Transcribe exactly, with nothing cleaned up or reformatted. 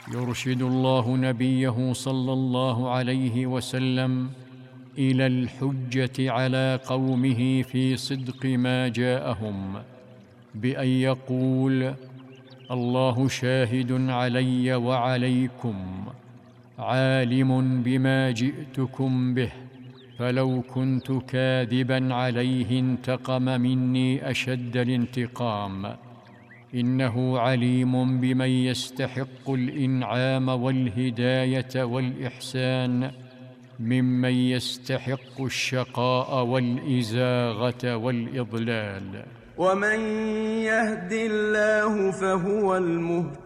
يرشد الله نبيه صلى الله عليه وسلم إلى الحجة على قومه في صدق ما جاءهم بأن يقول: الله شاهد علي وعليكم، عالم بما جئتكم به، فلو كنت كاذبا عليه انتقم مني أشد الانتقام، إنه عليم بمن يستحق الإنعام والهداية والإحسان ممن يستحق الشقاء والإزاغة والإضلال. ومن يهد الله فهو المهتد